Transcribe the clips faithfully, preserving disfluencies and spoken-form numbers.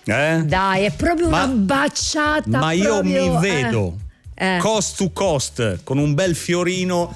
Eh? Dai, è proprio ma, una baciata. Ma io proprio, mi vedo. Eh. Eh. Coast to coast con un bel fiorino.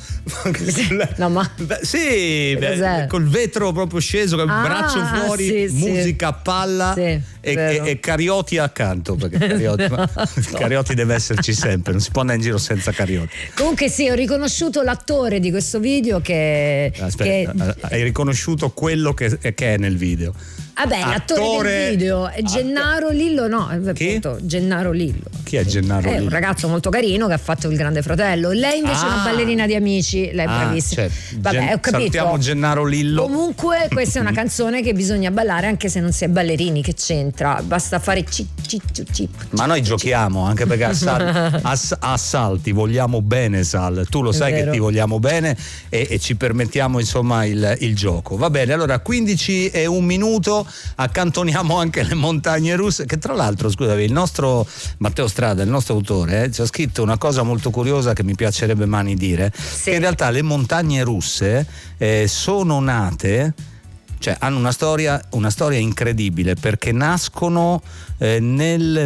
No, ma beh, sì, beh, col vetro proprio sceso, con il ah, braccio fuori, sì, musica sì. a palla sì, e, e, e Cariotti accanto, perché Cariotti, no, no. Cariotti deve esserci sempre, non si può andare in giro senza Cariotti. Comunque sì, ho riconosciuto l'attore di questo video che, aspetta, che... hai riconosciuto quello che, che è nel video. Vabbè, l'attore Attore... del video è Gennaro Lillo, no, Chi? appunto, Gennaro Lillo. Chi è Gennaro Lillo? È un ragazzo molto carino che ha fatto Il Grande Fratello. Lei invece ah. è una ballerina di Amici, lei è ah, bravissima. Certo. Vabbè, Gen- ho capito. Salutiamo Gennaro Lillo. Comunque questa è una canzone che bisogna ballare anche se non si è ballerini, che c'entra? Basta fare cip cip cip. Ma noi giochiamo anche perché a, Sal, a, a Sal ti vogliamo bene, Sal. Tu lo sai che ti vogliamo bene e, e ci permettiamo insomma il, il gioco. Va bene, allora quindici e un minuto, accantoniamo anche le montagne russe, che tra l'altro, scusami, il nostro Matteo Strada, il nostro autore, eh, ci ha scritto una cosa molto curiosa che mi piacerebbe mani dire, sì. Che in realtà le montagne russe eh, sono nate, cioè hanno una storia, una storia incredibile, perché nascono eh, nel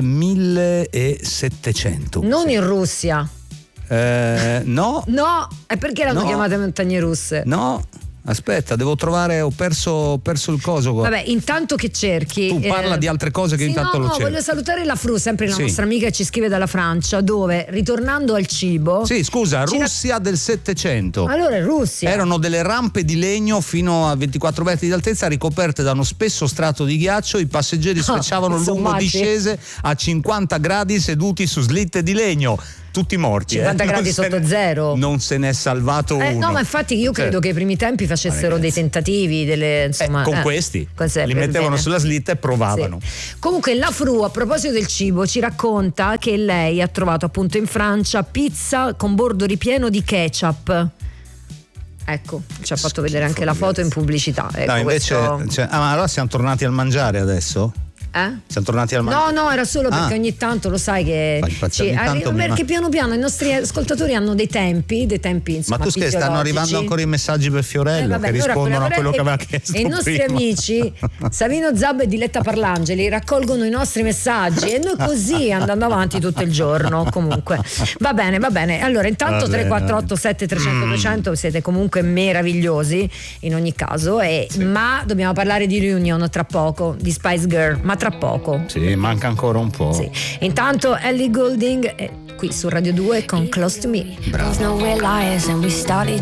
millesettecento. Non in Russia. Eh, no. No, è perché l'hanno no. chiamate montagne russe? No. Aspetta, devo trovare, ho perso, ho perso il coso qua. Vabbè, intanto che cerchi. Tu parla eh, di altre cose che sì, intanto no, lo no, cerco. voglio salutare la Fru, sempre la sì. nostra amica che ci scrive dalla Francia, dove, ritornando al cibo. Sì, scusa, Russia ra- del Settecento. Allora è Russia. Erano delle rampe di legno fino a ventiquattro metri di altezza, ricoperte da uno spesso strato di ghiaccio. I passeggeri sfrecciavano no, lungo matti. discese a cinquanta gradi seduti su slitte di legno. Tutti morti. cinquanta eh. gradi sotto ne, zero. Non se n'è salvato eh, uno. No, ma infatti io credo cioè, che ai primi tempi facessero dei tentativi, delle, insomma, eh, con eh, questi cos'è, li mettevano bene. sulla slitta e provavano. Sì. Comunque la Fru, a proposito del cibo, ci racconta che lei ha trovato appunto in Francia pizza con bordo ripieno di ketchup. Ecco, ci ha fatto vedere anche la foto in pubblicità. Ecco, no, invece, questo... cioè, ah, ma allora siamo tornati al mangiare adesso? Eh? Siamo tornati al mangiare? No, no, era solo perché ah. ogni tanto lo sai che ci, arri- perché ma... piano piano i nostri ascoltatori hanno dei tempi, dei tempi insomma. Ma tu scherzi, stanno arrivando ancora i messaggi per Fiorello eh, vabbè, che allora, rispondono a quello e, che aveva chiesto. E i nostri prima. amici Savino Zab e Diletta Parlangeli raccolgono i nostri messaggi e noi così andando avanti tutto il giorno. Comunque va bene, va bene. Allora intanto tre quattro otto sette tre zero zero due zero zero mm. siete comunque meravigliosi in ogni caso e, sì. Ma dobbiamo parlare di Reunion tra poco, di Spice Girl, ma tra poco. Sì, manca ancora un po'. Sì. Intanto Ellie Goulding è qui su Radio due con Close to Me. Bravo.